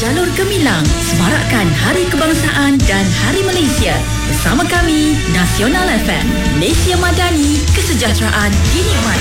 Jalur Gemilang, semarakkan Hari Kebangsaan dan Hari Malaysia. Bersama kami, Nasional FM, Malaysia Madani, kesejahteraan dinikmati.